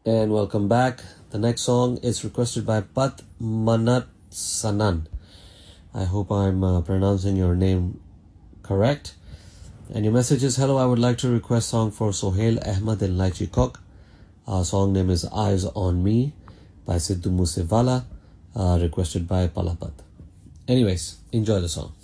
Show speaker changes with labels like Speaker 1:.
Speaker 1: And welcome back. The next song is requested by Pat Manat Sanan. I hope I'm pronouncing your name correct. And your message is, hello, I would like to request song for Sohail Ahmad in Laichi Kok. Our song name is Eyes on Me by Sidhu Moosewala, requested by Palapat. Anyways, enjoy the song.